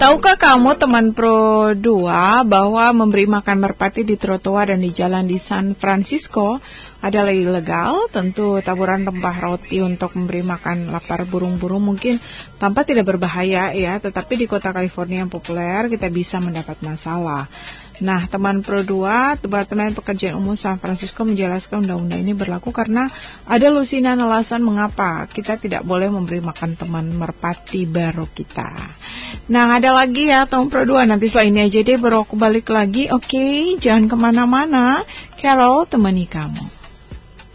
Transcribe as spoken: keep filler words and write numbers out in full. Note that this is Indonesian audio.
Tahukah kamu teman Pro dua bahwa memberi makan merpati di trotoar dan di jalan di San Francisco adalah ilegal? Tentu taburan rempah roti untuk memberi makan lapar burung-burung mungkin tampak tidak berbahaya ya, tetapi di kota California yang populer kita bisa mendapat masalah. Nah, teman Pro dua, Departemen Pekerjaan Umum San Francisco menjelaskan undang-undang ini berlaku karena ada lusinan alasan mengapa kita tidak boleh memberi makan teman merpati baru kita. Nah, ada lagi ya teman Pro dua, nanti setelah ini aja deh baru aku balik lagi. Oke, jangan kemana-mana. Carol temani kamu.